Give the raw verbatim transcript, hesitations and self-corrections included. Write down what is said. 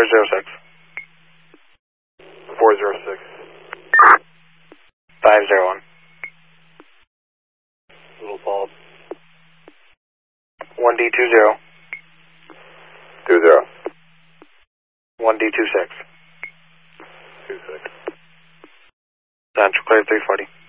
four zero six. four zero six. five zero one. Little Falls. one D two zero. two zero. one D two six. two six. Central clear three forty.